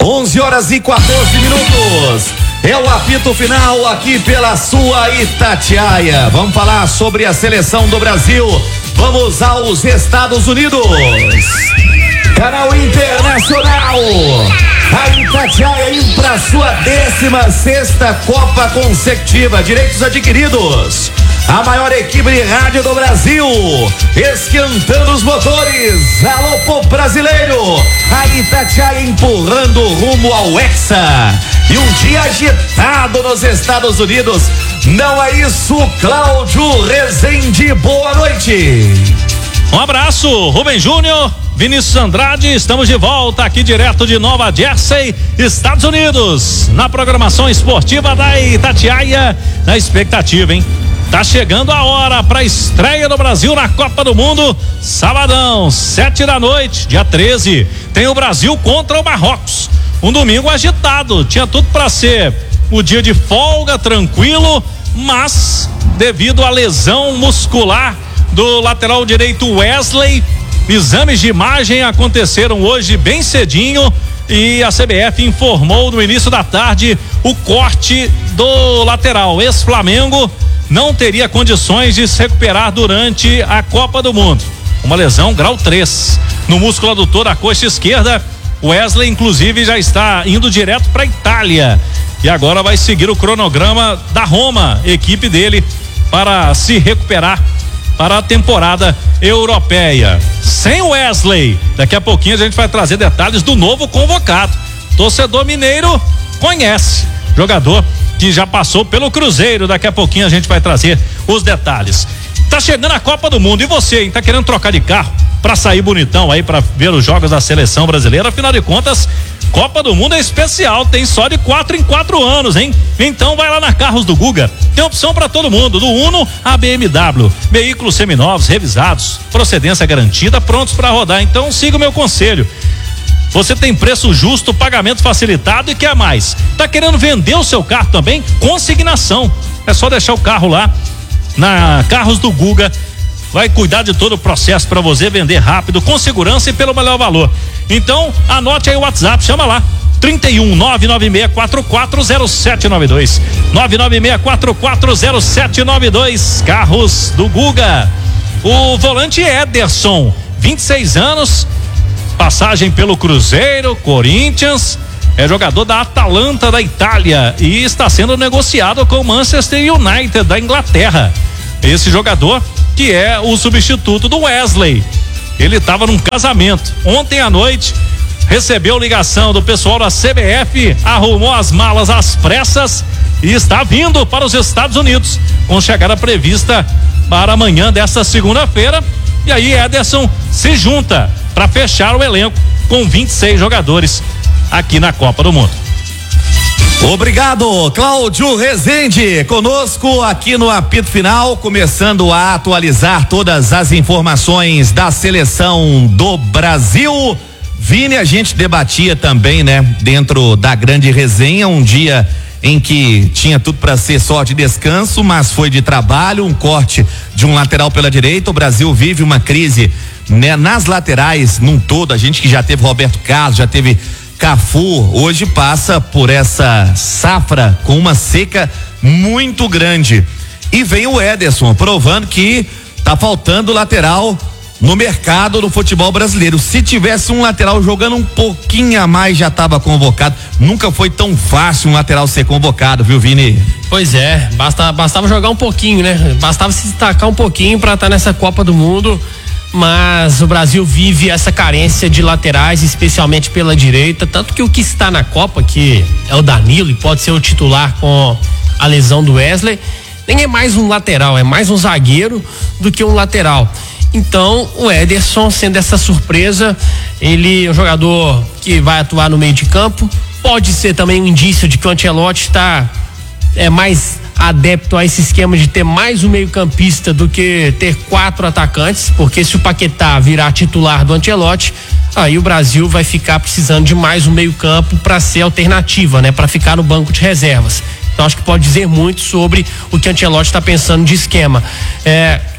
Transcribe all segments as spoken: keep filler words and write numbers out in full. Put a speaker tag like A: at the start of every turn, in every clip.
A: onze horas e quatorze minutos. É o apito final aqui pela sua Itatiaia. Vamos falar sobre a seleção do Brasil. Vamos aos Estados Unidos. Canal Internacional. A Itatiaia indo para sua décima sexta Copa consecutiva. Direitos adquiridos. A maior equipe de rádio do Brasil, esquentando os motores. Alô, povo brasileiro. A Itatiaia empurrando rumo ao Hexa. E um dia agitado nos Estados Unidos. Não é isso, Cláudio Rezende? Boa noite.
B: Um abraço, Rubem Júnior, Vinícius Andrade. Estamos de volta aqui direto de Nova Jersey, Estados Unidos, na programação esportiva da Itatiaia. Na expectativa, hein? Tá chegando a hora para a estreia do Brasil na Copa do Mundo. Sabadão, sete da noite, dia treze. Tem o Brasil contra o Marrocos. Um domingo agitado. Tinha tudo para ser o dia de folga, tranquilo, mas devido à lesão muscular do lateral direito Wesley, exames de imagem aconteceram hoje bem cedinho e a C B F informou no início da tarde o corte do lateral. Ex-Flamengo não teria condições de se recuperar durante a Copa do Mundo. Uma lesão grau três no músculo adutor da coxa esquerda. Wesley, inclusive, já está indo direto para a Itália e agora vai seguir o cronograma da Roma, equipe dele, para se recuperar para a temporada europeia. Sem Wesley, daqui a pouquinho a gente vai trazer detalhes do novo convocado. Torcedor mineiro conhece, jogador que já passou pelo Cruzeiro. Daqui a pouquinho a gente vai trazer os detalhes. Tá chegando a Copa do Mundo e você, hein, tá querendo trocar de carro para sair bonitão aí para ver os jogos da seleção brasileira? Afinal de contas, Copa do Mundo é especial, tem só de quatro em quatro anos, hein? Então vai lá na Carros do Guga, tem opção para todo mundo, do Uno a B M W, veículos seminovos, revisados, procedência garantida, prontos para rodar. Então siga o meu conselho. Você tem preço justo, pagamento facilitado e quer mais? Tá querendo vender o seu carro também? Consignação. É só deixar o carro lá na Carros do Guga. Vai cuidar de todo o processo para você vender rápido, com segurança e pelo melhor valor. Então, anote aí o WhatsApp, chama lá. trinta e um, nove nove seis quatro quatro zero sete nove dois. nove nove seis quatro quatro zero sete nove dois. Carros do Guga. O volante Ederson, vinte e seis anos, passagem pelo Cruzeiro, Corinthians, é jogador da Atalanta da Itália e está sendo negociado com o Manchester United da Inglaterra. Esse jogador que é o substituto do Wesley. Ele estava num casamento. Ontem à noite recebeu ligação do pessoal da C B F, arrumou as malas às pressas e está vindo para os Estados Unidos, com chegada prevista para amanhã desta segunda-feira. E aí Ederson se junta para fechar o elenco com vinte e seis jogadores aqui na Copa do Mundo.
A: Obrigado, Cláudio Rezende, conosco aqui no apito final, começando a atualizar todas as informações da seleção do Brasil. Vini, a gente debatia também, né, dentro da grande resenha, um dia em que tinha tudo para ser só de descanso, mas foi de trabalho, um corte de um lateral pela direita. O Brasil vive uma crise, né, nas laterais num todo. A gente que já teve Roberto Carlos, já teve Cafu, hoje passa por essa safra com uma seca muito grande. E vem o Ederson provando que tá faltando lateral no mercado do futebol brasileiro. Se tivesse um lateral jogando um pouquinho a mais, já estava convocado. Nunca foi tão fácil um lateral ser convocado, viu, Vini?
C: Pois é, basta, bastava jogar um pouquinho, né? Bastava se destacar um pouquinho para estar tá nessa Copa do Mundo. Mas o Brasil vive essa carência de laterais, especialmente pela direita, tanto que o que está na Copa, que é o Danilo e pode ser o titular com a lesão do Wesley, nem é mais um lateral, é mais um zagueiro do que um lateral. Então o Ederson, sendo essa surpresa, ele é um jogador que vai atuar no meio de campo, pode ser também um indício de que o Ancelotti está é mais adepto a esse esquema de ter mais um meio-campista do que ter quatro atacantes, porque se o Paquetá virar titular do Ancelotti, aí o Brasil vai ficar precisando de mais um meio-campo para ser alternativa, né, para ficar no banco de reservas. Então acho que pode dizer muito sobre o que o Ancelotti está pensando de esquema. É, eu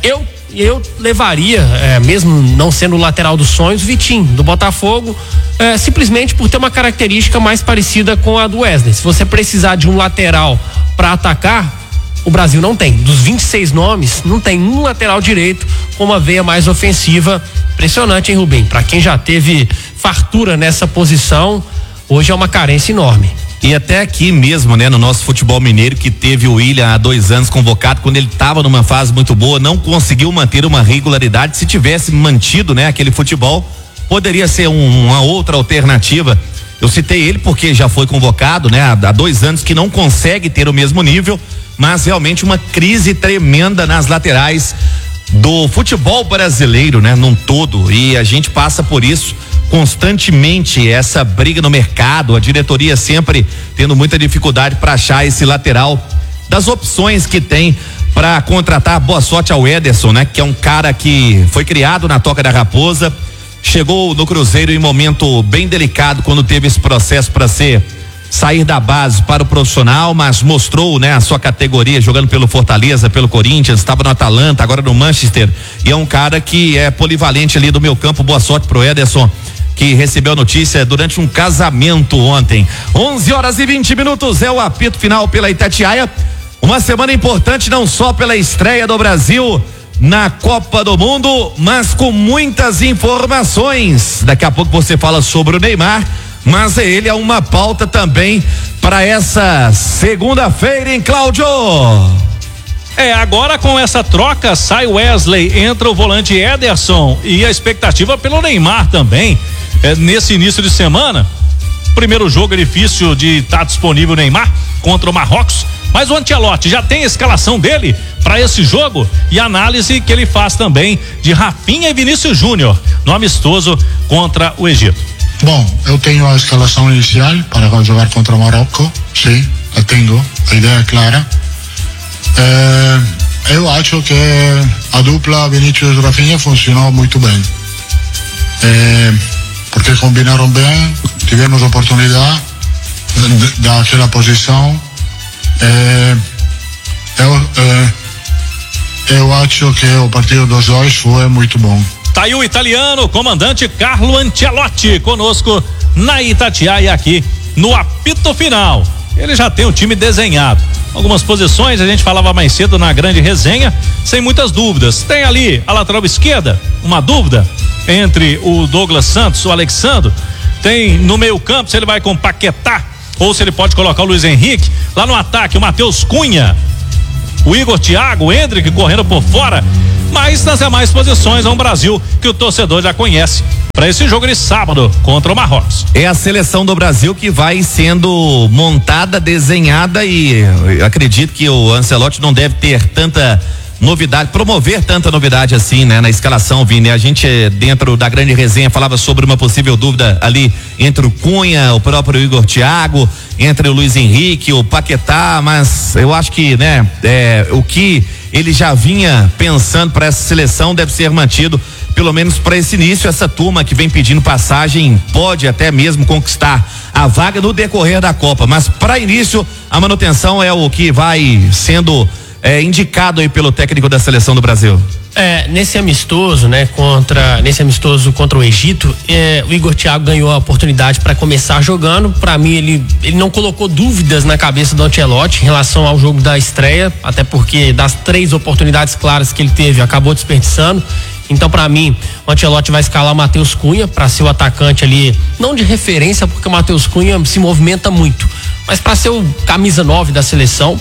C: eu levaria, é, mesmo não sendo o lateral dos sonhos, Vitinho, do Botafogo, é, simplesmente por ter uma característica mais parecida com a do Wesley. Se você precisar de um lateral para atacar, o Brasil não tem. Dos vinte e seis nomes, não tem um lateral direito com uma veia mais ofensiva. Impressionante, hein, Rubem? Para quem já teve fartura nessa posição, hoje é uma carência enorme.
A: E até aqui mesmo, né, no nosso futebol mineiro, que teve o William há dois anos convocado, quando ele estava numa fase muito boa, não conseguiu manter uma regularidade. Se tivesse mantido, né, aquele futebol, poderia ser um, uma outra alternativa. Eu citei ele porque já foi convocado, né, há, há dois anos, que não consegue ter o mesmo nível, mas realmente uma crise tremenda nas laterais do futebol brasileiro, né, num todo, e a gente passa por isso constantemente, essa briga no mercado, a diretoria sempre tendo muita dificuldade para achar esse lateral. Das opções que tem para contratar, boa sorte ao Ederson, né, que é um cara que foi criado na Toca da Raposa, chegou no Cruzeiro em momento bem delicado quando teve esse processo para ser sair da base para o profissional, mas mostrou, né, a sua categoria jogando pelo Fortaleza, pelo Corinthians, estava no Atalanta, agora no Manchester, e é um cara que é polivalente ali do meu campo. Boa sorte pro Ederson, que recebeu a notícia durante um casamento ontem. onze horas e vinte minutos é o apito final pela Itatiaia. Uma semana importante não só pela estreia do Brasil na Copa do Mundo, mas com muitas informações. Daqui a pouco você fala sobre o Neymar, mas ele é uma pauta também para essa segunda-feira, hein, Cláudio?
B: É, agora com essa troca sai Wesley, entra o volante Ederson e a expectativa pelo Neymar também. É, nesse início de semana, primeiro jogo é difícil de estar tá disponível o Neymar contra o Marrocos, mas o Ancelotti já tem a escalação dele para esse jogo e a análise que ele faz também de Rafinha e Vinícius Júnior no amistoso contra o Egito.
D: Bom, eu tenho a escalação inicial para jogar contra o Marrocos, sim, a tenho, a ideia é clara. É, eu acho que a dupla Vinícius e Rafinha funcionou muito bem. É, porque combinaram bem, tivemos oportunidade daquela posição. É, eu, é, eu acho que o partido dos dois foi muito bom.
B: Tá aí o italiano, comandante Carlo Ancelotti, conosco na Itatiaia aqui no apito final. Ele já tem o time desenhado. Algumas posições a gente falava mais cedo na grande resenha, sem muitas dúvidas. Tem ali a lateral esquerda, uma dúvida entre o Douglas Santos e o Alexandro. Tem no meio campo se ele vai com o Paquetá ou se ele pode colocar o Luiz Henrique. Lá no ataque o Matheus Cunha, o Igor Thiago, o Hendrick correndo por fora. Mas nas demais posições é um Brasil que o torcedor já conhece para esse jogo de sábado contra o Marrocos.
A: É a seleção do Brasil que vai sendo montada, desenhada, e eu acredito que o Ancelotti não deve ter tanta novidade, promover tanta novidade assim, né, na escalação, Vini. A gente, dentro da grande resenha, falava sobre uma possível dúvida ali entre o Cunha, o próprio Igor Thiago, entre o Luiz Henrique, o Paquetá, mas eu acho que, né, é, o que ele já vinha pensando para essa seleção deve ser mantido, pelo menos para esse início. Essa turma que vem pedindo passagem pode até mesmo conquistar a vaga no decorrer da Copa, mas para início a manutenção é o que vai sendo é, indicado aí pelo técnico da seleção do Brasil.
C: É, nesse amistoso, né, contra, nesse amistoso contra o Egito, é, o Igor Thiago ganhou a oportunidade para começar jogando. Para mim, ele, ele não colocou dúvidas na cabeça do Ancelotti em relação ao jogo da estreia, até porque das três oportunidades claras que ele teve, acabou desperdiçando. Então, para mim, o Ancelotti vai escalar o Matheus Cunha para ser o atacante ali, não de referência, porque o Matheus Cunha se movimenta muito, mas para ser o camisa nove da seleção.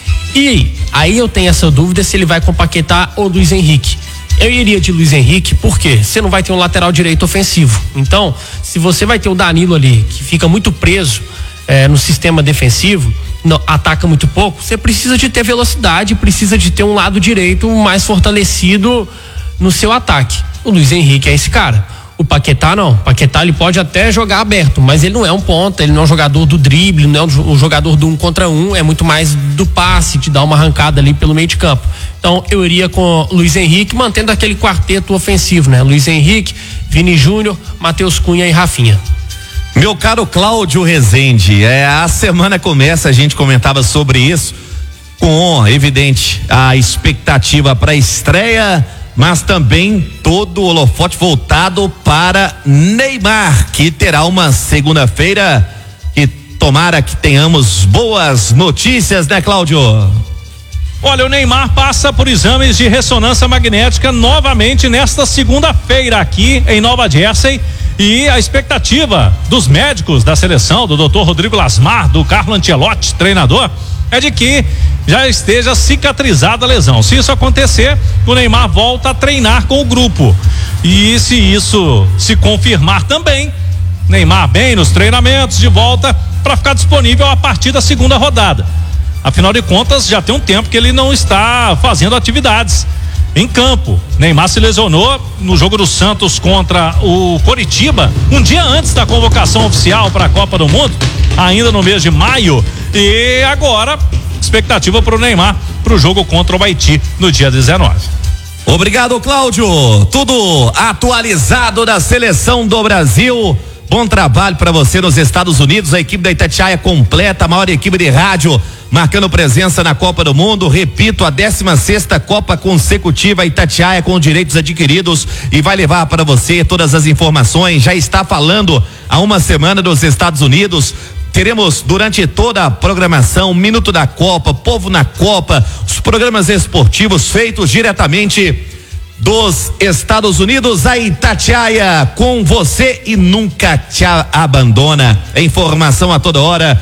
C: E aí eu tenho essa dúvida se ele vai com Paquetá ou Luiz Henrique. Eu iria de Luiz Henrique, porque você não vai ter um lateral direito ofensivo. Então, se você vai ter o Danilo ali, que fica muito preso eh, no sistema defensivo, não, ataca muito pouco, você precisa de ter velocidade, precisa de ter um lado direito mais fortalecido no seu ataque. O Luiz Henrique é esse cara. O Paquetá não, o Paquetá ele pode até jogar aberto, mas ele não é um ponta, ele não é um jogador do drible, não é um jogador do um contra um, é muito mais do passe, de dar uma arrancada ali pelo meio de campo. Então eu iria com Luiz Henrique, mantendo aquele quarteto ofensivo, né? Luiz Henrique, Vini Júnior, Matheus Cunha e Rafinha.
A: Meu caro Cláudio Rezende, é, a semana começa, a gente comentava sobre isso, com, evidente, a expectativa para a estreia mas também todo o holofote voltado para Neymar, que terá uma segunda-feira que tomara que tenhamos boas notícias, né, Cláudio?
B: Olha, o Neymar passa por exames de ressonância magnética novamente nesta segunda-feira aqui em Nova Jersey. E a expectativa dos médicos da seleção, do doutor Rodrigo Lasmar, do Carlo Ancelotti, treinador, é de que já esteja cicatrizada a lesão. Se isso acontecer, o Neymar volta a treinar com o grupo. E se isso se confirmar também, Neymar bem nos treinamentos, de volta para ficar disponível a partir da segunda rodada. Afinal de contas, já tem um tempo que ele não está fazendo atividades em campo. Neymar se lesionou no jogo do Santos contra o Coritiba, um dia antes da convocação oficial para a Copa do Mundo, ainda no mês de maio. E agora, expectativa para o Neymar para o jogo contra o Haiti no dia dezenove.
A: Obrigado, Cláudio. Tudo atualizado da seleção do Brasil. Bom trabalho para você nos Estados Unidos. A equipe da Itatiaia completa, a maior equipe de rádio, marcando presença na Copa do Mundo. Repito, a décima sexta Copa consecutiva Itatiaia com direitos adquiridos, e vai levar para você todas as informações. Já está falando há uma semana dos Estados Unidos. Teremos durante toda a programação Minuto da Copa, Povo na Copa, os programas esportivos feitos diretamente dos Estados Unidos. A Itatiaia com você e nunca te abandona. Informação a toda hora,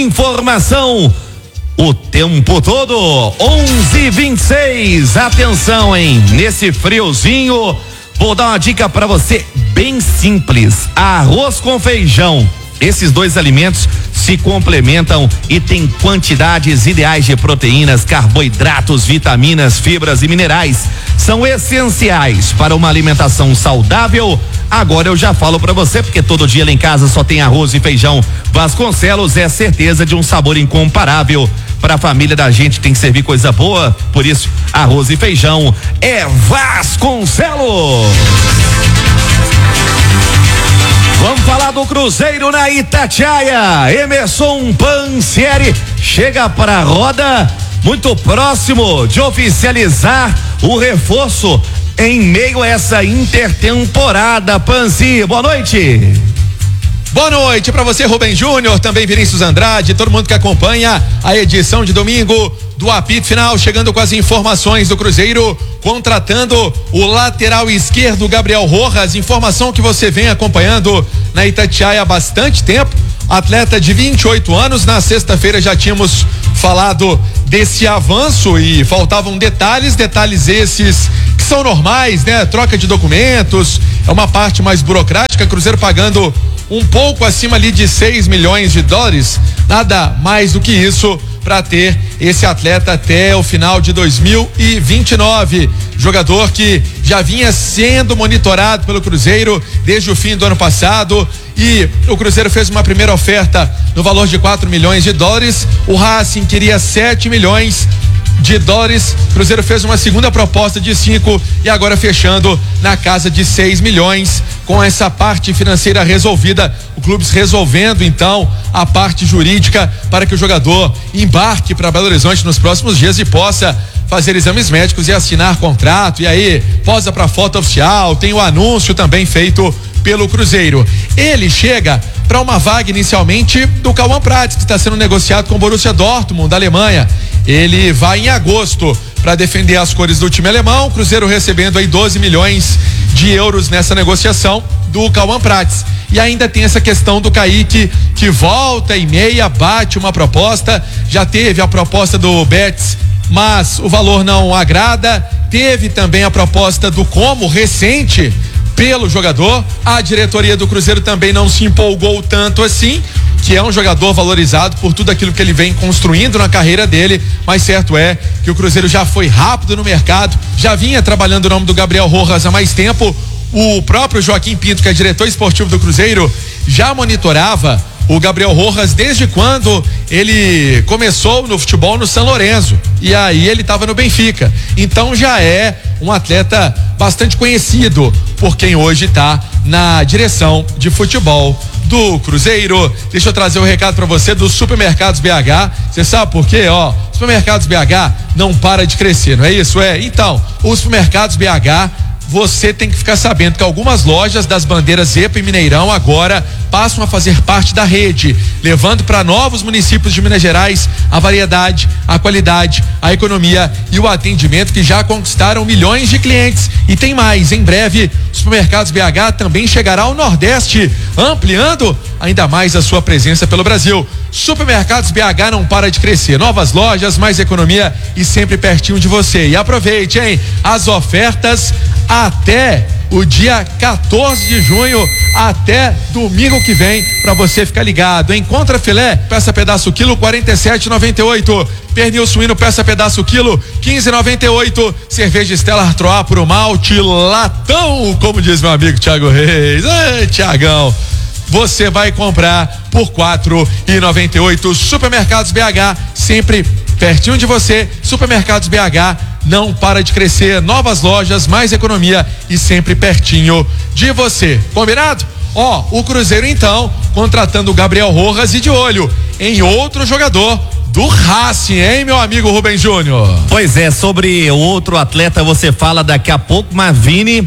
A: informação o tempo todo. onze e vinte e seis. Atenção, hein? Nesse friozinho, vou dar uma dica para você bem simples: arroz com feijão. Esses dois alimentos se complementam e têm quantidades ideais de proteínas, carboidratos, vitaminas, fibras e minerais. São essenciais para uma alimentação saudável. Agora eu já falo para você, porque todo dia lá em casa só tem arroz e feijão. Vasconcelos é certeza de um sabor incomparável. Para a família da gente tem que servir coisa boa, por isso arroz e feijão é Vasconcelos. Vamos falar do Cruzeiro na Itatiaia. Emerson Pansieri chega para a roda, muito próximo de oficializar o reforço em meio a essa intertemporada. Pansi, boa noite.
E: Boa noite para você, Rubem Júnior, também Vinícius Andrade, todo mundo que acompanha a edição de domingo do apito final, chegando com as informações do Cruzeiro, contratando o lateral esquerdo Gabriel Rojas, informação que você vem acompanhando na Itatiaia há bastante tempo. Atleta de vinte e oito anos, na sexta-feira já tínhamos falado desse avanço e faltavam detalhes, detalhes esses que são normais, né? Troca de documentos, é uma parte mais burocrática, Cruzeiro pagando um pouco acima ali de seis milhões de dólares, nada mais do que isso para ter esse atleta até o final de dois mil e vinte e nove. Jogador que já vinha sendo monitorado pelo Cruzeiro desde o fim do ano passado, e o Cruzeiro fez uma primeira oferta no valor de quatro milhões de dólares. O Racing queria sete milhões de dólares. O Cruzeiro fez uma segunda proposta de cinco e agora fechando na casa de seis milhões. Com essa parte financeira resolvida, o clube resolvendo então a parte jurídica para que o jogador embarque para Belo Horizonte nos próximos dias e possa fazer exames médicos e assinar contrato. E aí posa para foto oficial, tem o anúncio também feito pelo Cruzeiro. Ele chega para uma vaga inicialmente do Cauã Prats, que está sendo negociado com o Borussia Dortmund da Alemanha. Ele vai em agosto para defender as cores do time alemão. Cruzeiro recebendo aí doze milhões de euros nessa negociação do Cauã Prats. E ainda tem essa questão do Kaique, que volta e meia bate uma proposta. Já teve a proposta do Betis, mas o valor não agrada. Teve também a proposta do Como, recente pelo jogador. A diretoria do Cruzeiro também não se empolgou tanto assim, que é um jogador valorizado por tudo aquilo que ele vem construindo na carreira dele, mas certo é que o Cruzeiro já foi rápido no mercado, já vinha trabalhando o nome do Gabriel Rojas há mais tempo. O próprio Joaquim Pinto, que é diretor esportivo do Cruzeiro, já monitorava o Gabriel Rojas desde quando ele começou no futebol no São Lourenço, e aí ele estava no Benfica. Então já é um atleta bastante conhecido por quem hoje está na direção de futebol do Cruzeiro. Deixa eu trazer um recado para você dos Supermercados B H. Você sabe por quê? Ó, Supermercados B H não para de crescer, não é isso? É. Então, os Supermercados B H, você tem que ficar sabendo que algumas lojas das bandeiras EPA e Mineirão agora passam a fazer parte da rede, levando para novos municípios de Minas Gerais a variedade, a qualidade, a economia e o atendimento que já conquistaram milhões de clientes. E tem mais, em breve, os Supermercados B H também chegará ao Nordeste, ampliando ainda mais a sua presença pelo Brasil. Supermercados B H não para de crescer, novas lojas, mais economia e sempre pertinho de você. E aproveite, hein? As ofertas até o dia quatorze de junho, até domingo que vem, para você ficar ligado. Em contra filé, peça pedaço quilo quarenta e sete e noventa e oito. Pernil suíno, peça pedaço quilo quinze e noventa e oito. Cerveja Stella Artois por malte latão, como diz meu amigo Thiago Reis. Ei, Thiagão, você vai comprar por quatro e noventa e oito. Supermercados B H, sempre pertinho de você. Supermercados B H não para de crescer, novas lojas, mais economia e sempre pertinho de você. Combinado? Ó, o Cruzeiro então contratando o Gabriel Rojas e de olho em outro jogador do Racing, hein, meu amigo Rubem Júnior?
A: Pois é, sobre o outro atleta você fala daqui a pouco, mas Vini,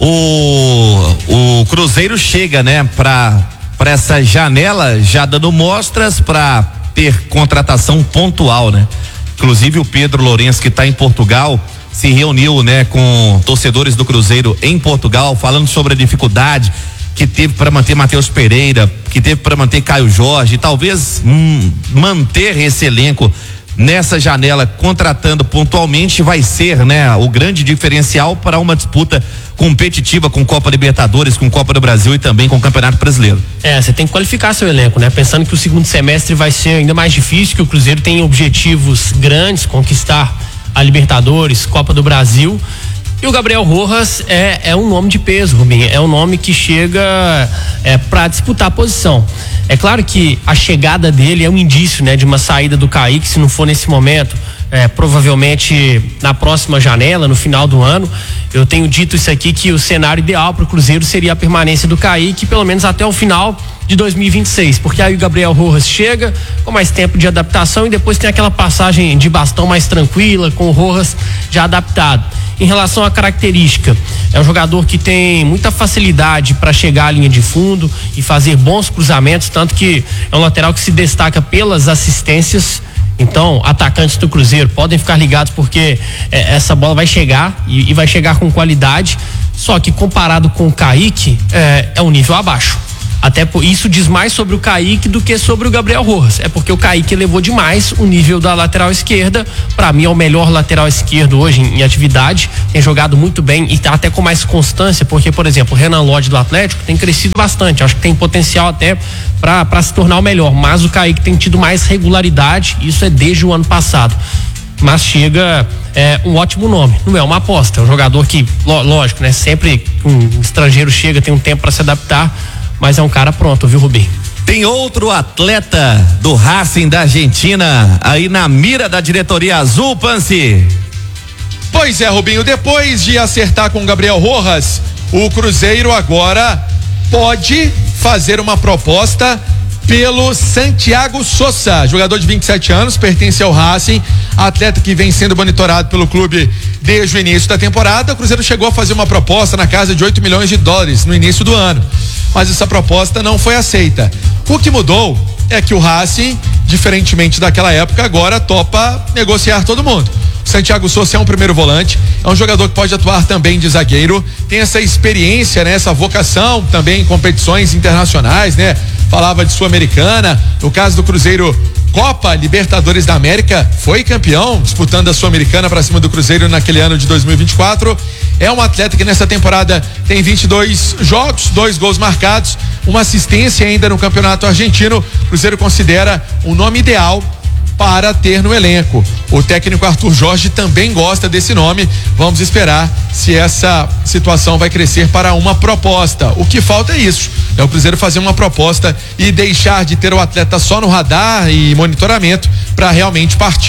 A: o, o Cruzeiro chega, né, pra, pra essa janela já dando mostras pra ter contratação pontual, né? Inclusive o Pedro Lourenço, que está em Portugal, se reuniu, né, com torcedores do Cruzeiro em Portugal, falando sobre a dificuldade que teve para manter Matheus Pereira, que teve para manter Caio Jorge, e talvez hum, manter esse elenco nessa janela contratando pontualmente vai ser, né, o grande diferencial para uma disputa competitiva com Copa Libertadores, com Copa do Brasil e também com o Campeonato Brasileiro.
C: É, você tem que qualificar seu elenco, né? Pensando que o segundo semestre vai ser ainda mais difícil, que o Cruzeiro tem objetivos grandes, conquistar a Libertadores, Copa do Brasil. E o Gabriel Rojas é, é um nome de peso, Rubinho. É um nome que chega é, para disputar a posição. É claro que a chegada dele é um indício, né, de uma saída do Kaique, se não for nesse momento, é, provavelmente na próxima janela, no final do ano. Eu tenho dito isso aqui, que o cenário ideal para o Cruzeiro seria a permanência do Kaique, pelo menos até o final de dois mil e vinte e seis, porque aí o Gabriel Rojas chega com mais tempo de adaptação e depois tem aquela passagem de bastão mais tranquila, com o Rojas já adaptado. Em relação à característica, é um jogador que tem muita facilidade para chegar à linha de fundo e fazer bons cruzamentos, tanto que é um lateral que se destaca pelas assistências. Então, atacantes do Cruzeiro podem ficar ligados, porque é, essa bola vai chegar e, e vai chegar com qualidade. Só que comparado com o Kaique, é, é um nível abaixo. Até por isso diz mais sobre o Kaique do que sobre o Gabriel Rojas. É porque o Kaique elevou demais o nível da lateral esquerda. Para mim é o melhor lateral esquerdo hoje em, em atividade. Tem jogado muito bem e tá até com mais constância, porque, por exemplo, o Renan Lodge do Atlético tem crescido bastante. Acho que tem potencial até para se tornar o melhor. Mas o Kaique tem tido mais regularidade. Isso é desde o ano passado. Mas chega é, um ótimo nome. Não é uma aposta. É um jogador que, lógico, né? Sempre um estrangeiro chega, tem um tempo para se adaptar. Mas é um cara pronto, viu, Rubinho?
A: Tem outro atleta do Racing da Argentina aí na mira da diretoria azul, Pansi.
E: Pois é, Rubinho, depois de acertar com o Gabriel Rojas, o Cruzeiro agora pode fazer uma proposta pelo Santiago Sosa, jogador de vinte e sete anos, pertence ao Racing, atleta que vem sendo monitorado pelo clube desde o início da temporada. O Cruzeiro chegou a fazer uma proposta na casa de oito milhões de dólares no início do ano, mas essa proposta não foi aceita. O que mudou é que o Racing, diferentemente daquela época, agora topa negociar todo mundo. O Santiago Sosa é um primeiro volante, é um jogador que pode atuar também de zagueiro, tem essa experiência, né, essa vocação também em competições internacionais, né? Falava de Sul-Americana, no caso do Cruzeiro, Copa Libertadores da América, foi campeão, disputando a Sul-Americana para cima do Cruzeiro naquele ano de dois mil e vinte e quatro. É um atleta que nessa temporada tem vinte e dois jogos, dois gols marcados, uma assistência ainda no Campeonato Argentino. O Cruzeiro considera um nome ideal para ter no elenco. O técnico Arthur Jorge também gosta desse nome. Vamos esperar se essa situação vai crescer para uma proposta. O que falta é isso, é o Cruzeiro fazer uma proposta e deixar de ter o atleta só no radar e monitoramento para realmente partir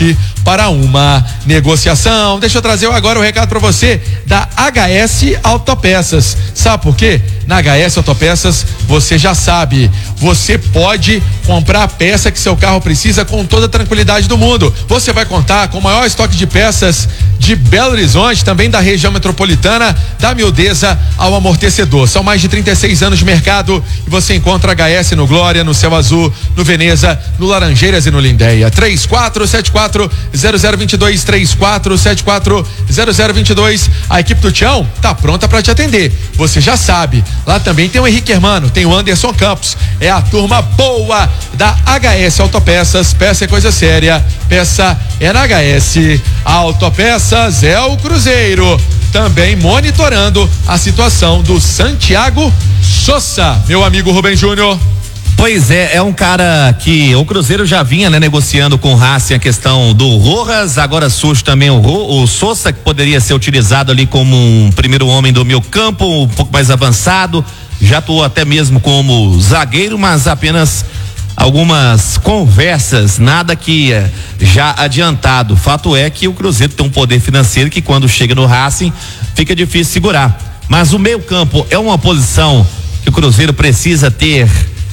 E: para uma negociação. Deixa eu trazer agora o recado para você da H S Autopeças. Sabe por quê? Na H S Autopeças, você já sabe, você pode comprar a peça que seu carro precisa com toda a tranquilidade do mundo. Você vai contar com o maior estoque de peças de Belo Horizonte, também da região metropolitana, da miudeza ao amortecedor. São mais de trinta e seis anos de mercado e você encontra H S no Glória, no Céu Azul, no Veneza, no Laranjeiras e no Lindéia. três quatro sete quatro zero zero dois dois, três quatro sete quatro zero zero dois dois. A equipe do Tião tá pronta para te atender. Você já sabe. Lá também tem o Henrique Hermano, tem o Anderson Campos. É a turma boa da H S Autopeças. Peça é coisa séria. Peça é na H S Autopeças. É o Cruzeiro também monitorando a situação do Santiago Sousa. Meu amigo Rubem Júnior.
A: Pois é, é um cara que o Cruzeiro já vinha, né, negociando com o Racing a questão do Rojas, agora surge também o, o Sousa, que poderia ser utilizado ali como um primeiro homem do meio campo, um pouco mais avançado, já atuou até mesmo como zagueiro, mas apenas algumas conversas, nada que eh, já adiantado. Fato é que o Cruzeiro tem um poder financeiro que quando chega no Racing fica difícil segurar, mas o meio campo é uma posição que o Cruzeiro precisa ter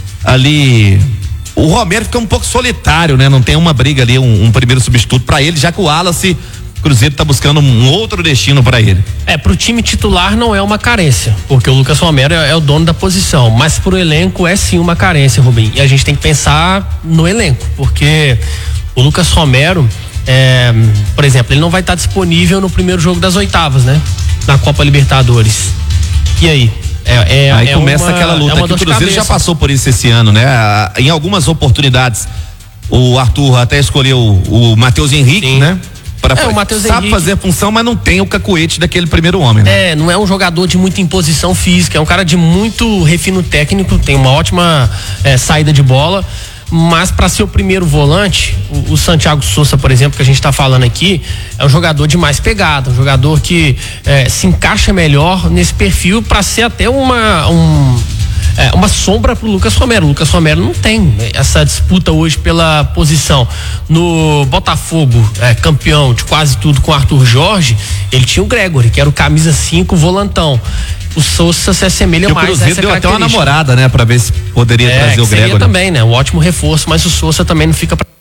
A: ali. O Romero fica um pouco solitário, né? Não tem uma briga ali, um, um primeiro substituto para ele, já que o Wallace, o Cruzeiro tá buscando um outro destino para ele.
C: É, pro time titular não é uma carência, porque o Lucas Romero é, é o dono da posição, mas pro elenco é sim uma carência, Rubem. E a gente tem que pensar no elenco, porque o Lucas Romero, é, por exemplo, ele não vai estar disponível no primeiro jogo das oitavas, né? Na Copa Libertadores. E aí? É, é,
A: Aí
C: é
A: começa
C: uma,
A: aquela luta
C: é uma
A: que o Cruzeiro
C: cabeça.
A: já passou por isso esse ano, né? Em algumas oportunidades o Arthur até escolheu o, o Matheus Henrique,
C: Sim.
A: né? Pra,
C: É, o Matheus
A: sabe
C: Henrique
A: fazer a função, mas não tem o cacuete daquele primeiro homem, né?
C: É, não é um jogador de muita imposição física, é um cara de muito refino técnico, tem uma ótima é, saída de bola, mas para ser o primeiro volante, o, o Santiago Sousa, por exemplo, que a gente está falando aqui, é um jogador de mais pegada, um jogador que é, se encaixa melhor nesse perfil para ser até uma um, é, uma sombra pro Lucas Romero. O Lucas Romero não tem essa disputa hoje pela posição. No Botafogo, é, campeão de quase tudo com o Arthur Jorge, ele tinha o Gregory, que era o camisa cinco volantão. O Sousa se assemelha
A: E
C: mais
A: o Cruzeiro
C: a essa
A: deu até uma
C: característica.
A: namorada, né? Pra ver se poderia
C: É,
A: trazer
C: que
A: o
C: seria
A: Gregory.
C: também, né? Um ótimo reforço, mas o Sousa também não fica pra,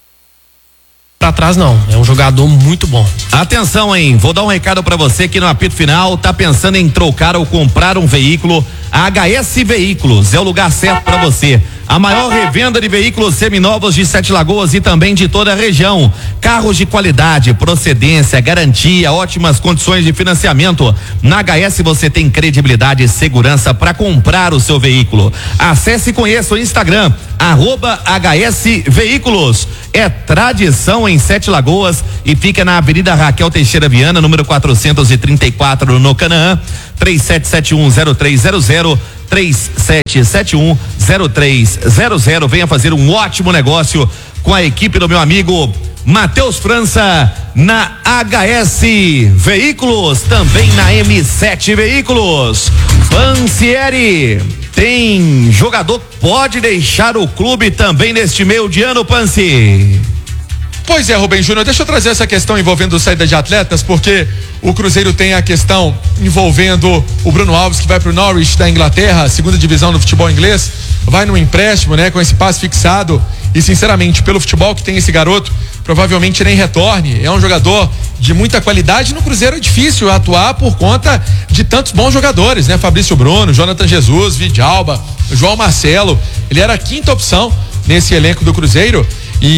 C: pra trás, não. É um jogador muito bom.
A: Atenção, hein? Vou dar um recado pra você que no apito final tá pensando em trocar ou comprar um veículo. A H S Veículos é o lugar certo pra você. A maior revenda de veículos seminovos de Sete Lagoas e também de toda a região. Carros de qualidade, procedência, garantia, ótimas condições de financiamento. Na H S você tem credibilidade e segurança para comprar o seu veículo. Acesse e conheça o Instagram, arroba H S Veículos. É tradição em Sete Lagoas e fica na Avenida Raquel Teixeira Viana, número quatrocentos e trinta e quatro, no Canaã. três sete sete um zero três zero zero, três sete sete um zero três zero zero. Venha fazer um ótimo negócio com a equipe do meu amigo Matheus França na H S Veículos, também na M sete Veículos. Pansieri, tem jogador que pode deixar o clube também neste meio de ano, Pansi?
E: Pois é, Rubem Júnior, deixa eu trazer essa questão envolvendo saída de atletas, porque o Cruzeiro tem a questão envolvendo o Bruno Alves, que vai para o Norwich da Inglaterra, segunda divisão do futebol inglês, vai no empréstimo, né, com esse passe fixado, e sinceramente, pelo futebol que tem esse garoto, provavelmente nem retorne. É um jogador de muita qualidade. No Cruzeiro é difícil atuar por conta de tantos bons jogadores, né? Fabrício Bruno, Jonathan Jesus, Vidalba, João Marcelo. Ele era a quinta opção nesse elenco do Cruzeiro.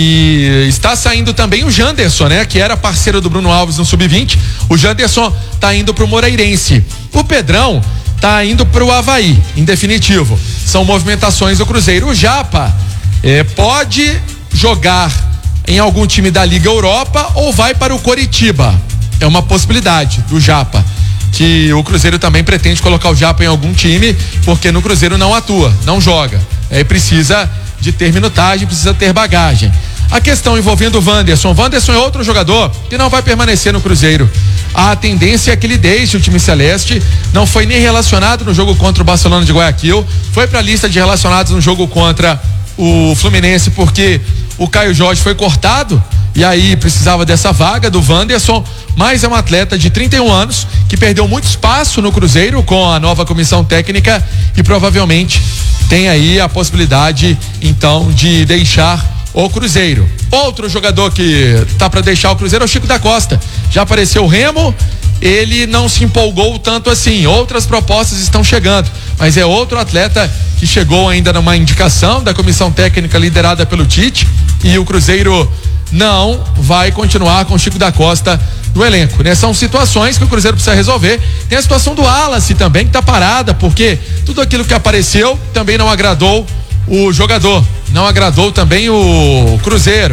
E: E está saindo também o Janderson, né? Que era parceiro do Bruno Alves no sub vinte. O Janderson tá indo pro Moreirense. O Pedrão tá indo pro Avaí, em definitivo. São movimentações do Cruzeiro. O Japa eh, pode jogar em algum time da Liga Europa ou vai para o Coritiba. É uma possibilidade do Japa, que o Cruzeiro também pretende colocar o Japa em algum time, porque no Cruzeiro não atua, não joga. É, precisa de ter minutagem, precisa ter bagagem. A questão envolvendo o Wanderson. Wanderson é outro jogador que não vai permanecer no Cruzeiro. A tendência é que ele deixe o time celeste. Não foi nem relacionado no jogo contra o Barcelona de Guayaquil. Foi para a lista de relacionados no jogo contra o Fluminense, porque o Caio Jorge foi cortado e aí precisava dessa vaga do Wanderson, mas é um atleta de trinta e um anos que perdeu muito espaço no Cruzeiro com a nova comissão técnica e provavelmente tem aí a possibilidade então de deixar o Cruzeiro. Outro jogador que tá para deixar o Cruzeiro é o Chico da Costa. Já apareceu o Remo, ele não se empolgou tanto assim. Outras propostas estão chegando, mas é outro atleta que chegou ainda numa indicação da comissão técnica liderada pelo Tite, e o Cruzeiro não vai continuar com o Chico da Costa no elenco, né? São situações que o Cruzeiro precisa resolver. Tem a situação do Wallace também, que tá parada, porque tudo aquilo que apareceu também não agradou o jogador, não agradou também o Cruzeiro.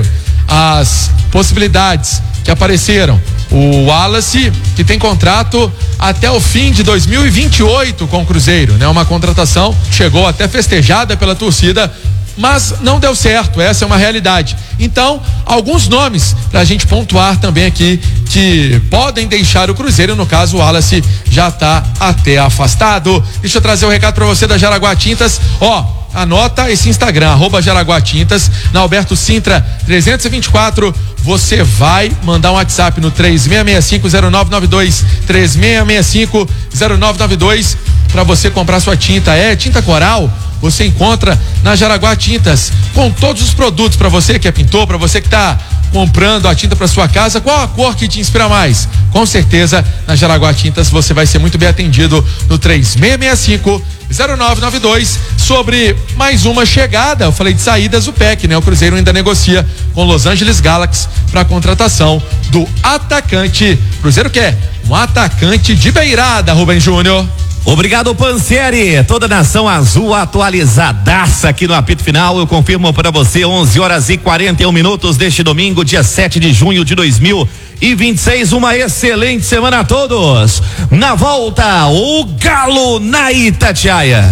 E: As possibilidades que apareceram, o Wallace, que tem contrato até o fim de dois mil e vinte e oito com o Cruzeiro, né? Uma contratação chegou até festejada pela torcida, mas não deu certo, essa é uma realidade. Então, alguns nomes pra gente pontuar também aqui que podem deixar o Cruzeiro, no caso o Wallace já tá até afastado. Deixa eu trazer o um recado pra você da Jaraguá Tintas, ó, anota esse Instagram, arroba Jaraguá Tintas, na Alberto Sintra trezentos e vinte e quatro, você vai mandar um WhatsApp no três seis seis cinco zero nove nove dois, três seis seis cinco zero nove nove dois, para você comprar sua tinta. É tinta coral, você encontra na Jaraguá Tintas, com todos os produtos para você que é pintor, para você que está comprando a tinta para sua casa. Qual a cor que te inspira mais? Com certeza, na Jaraguá Tintas você vai ser muito bem atendido no três seis seis cinco zero nove nove dois. Sobre mais uma chegada, eu falei de saídas, o P E C, né? O Cruzeiro ainda negocia com Los Angeles Galaxy para a contratação do atacante. O Cruzeiro quer um atacante de beirada, Rubem Júnior.
A: Obrigado, Pansieri. Toda a nação azul atualizadaça aqui no apito final. Eu confirmo para você, onze horas e quarenta e um minutos deste domingo, dia sete de junho de dois mil e vinte e seis. Uma excelente semana a todos. Na volta, o Galo na Itatiaia.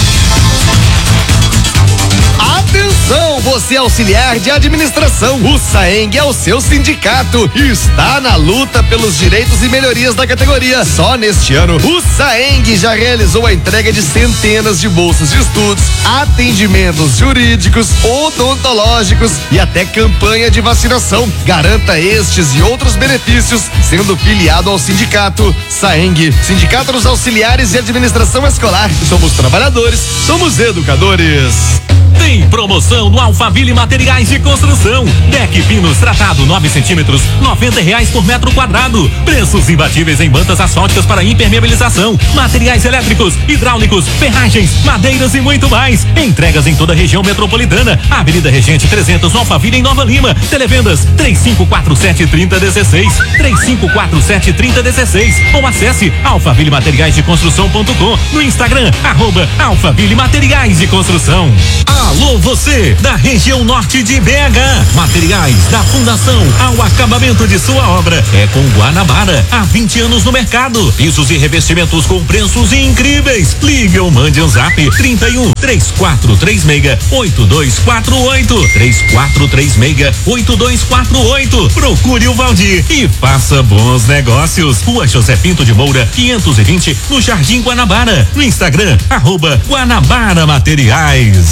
F: Atenção, você auxiliar de administração, o SAENG é o seu sindicato e está na luta pelos direitos e melhorias da categoria. Só neste ano, o SAENG já realizou a entrega de centenas de bolsas de estudos, atendimentos jurídicos, odontológicos e até campanha de vacinação. Garanta estes e outros benefícios sendo filiado ao sindicato SAENG, Sindicato dos Auxiliares de Administração Escolar. Somos trabalhadores, somos educadores.
G: Tem promoção no Alphaville Materiais de Construção. Deck Pinos tratado nove centímetros, noventa reais por metro quadrado. Preços imbatíveis em bandas asfálticas para impermeabilização, materiais elétricos, hidráulicos, ferragens, madeiras e muito mais. Entregas em toda a região metropolitana. Avenida Regente trezentos, no Alphaville, em Nova Lima. Televendas três cinco quatro sete, três zero um seis, três cinco quatro sete, três zero um seis, ou acesse alphaville materiais de construção ponto com, no Instagram, arroba Alphaville Materiais de Construção. Alô, você da região norte de B H. Materiais da fundação ao acabamento de sua obra é com Guanabara. Há vinte anos no mercado. Pisos e revestimentos com preços incríveis. Ligue ou mande um zap trinta e um, três quatro três seis, oito dois quatro oito, três quatro três seis, oito dois quatro oito. Procure o Valdir e faça bons negócios. Rua José Pinto de Moura, quinhentos e vinte, no Jardim Guanabara. No Instagram, arroba Guanabara Materiais.